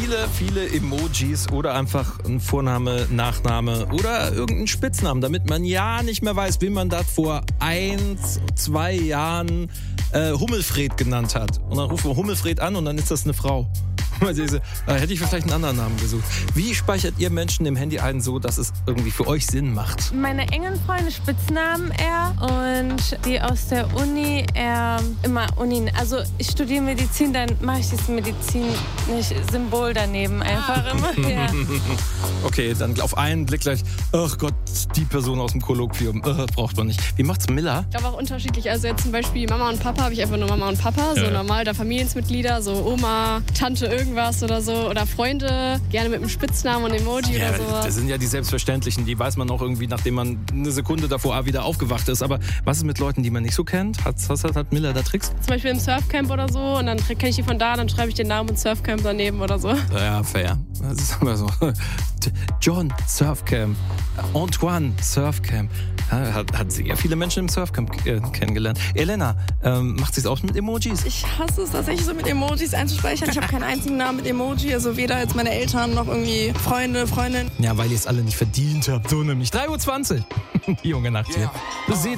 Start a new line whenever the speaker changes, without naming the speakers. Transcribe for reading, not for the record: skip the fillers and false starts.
viele Emojis oder einfach ein Vorname, Nachname oder irgendein Spitznamen, damit man ja nicht mehr weiß, wie man das vor 1, 2 Jahren Hummelfred genannt hat. Und dann rufen wir Hummelfred an und dann ist das eine Frau. Hätte ich vielleicht einen anderen Namen gesucht. Wie speichert ihr Menschen im Handy ein, so dass es irgendwie für euch Sinn macht?
Meine engen Freunde Spitznamen R und die aus der Uni R immer Uni. Also ich studiere Medizin, dann mache ich das Medizin nicht Symbol daneben einfach immer. Ja.
Okay, dann auf einen Blick gleich, ach Gott, die Person aus dem Kolloquium, braucht man nicht. Wie macht's Miller?
Ich glaube auch unterschiedlich. Also jetzt zum Beispiel Mama und Papa habe ich einfach nur Mama und Papa, so normal da Familienmitglieder, so Oma, Tante irgendwas oder so oder Freunde, gerne mit einem Spitznamen und Emoji oder sowas.
Das sind ja die Selbstverständlichen, die weiß man auch irgendwie, nachdem man eine Sekunde davor wieder aufgewacht ist. Aber was ist mit Leuten, die man nicht so kennt? Hat Miller da Tricks?
Zum Beispiel im Surfcamp oder so und dann kenne ich die von da, dann schreibe ich den Namen und Surfcamp daneben oder so.
Ja, fair. Das ist aber so. John, Surfcamp. Antoine, Surfcamp. Hat sie ja viele Menschen im Surfcamp kennengelernt. Elena, macht sie es auch mit Emojis?
Ich hasse es tatsächlich so mit Emojis einzuspeichern. Ich habe keinen einzigen Namen mit Emoji, also weder jetzt meine Eltern noch irgendwie Freunde, Freundin.
Ja, weil ihr es alle nicht verdient habt. So nämlich 3:20 Uhr. Die junge Nacht hier.